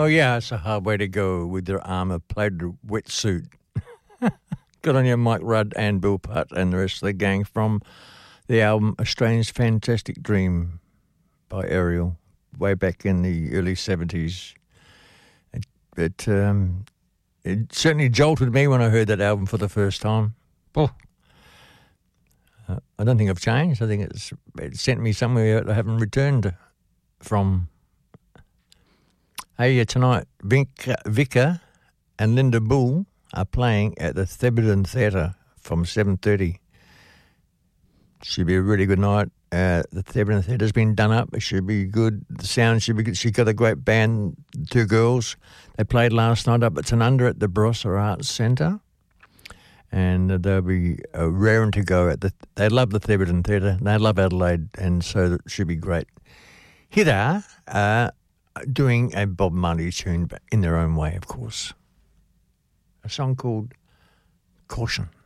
Oh, yeah, it's a hard way to go with their armour-plated wetsuit. Good on you, Mike Rudd and Bill Putt and the rest of the gang from the album A Strange Fantastic Dream by Ariel, way back in the early 70s. It certainly jolted me when I heard that album for the first time. Oh, I don't think I've changed. I think it sent me somewhere I haven't returned from. Hey, tonight, Vika and Linda Bull are playing at the Thebarton Theatre from 7:30. Should be a really good night. The Thebarton Theatre's been done up. It should be good. The sound should be good. She's got a great band, two girls. They played last night up at Tanunda at the Barossa Arts Centre. And they'll be raring to go. They love the Thebarton Theatre. They love Adelaide, and so it should be great. Here they are, doing a Bob Marley tune, but in their own way, of course. A song called Caution.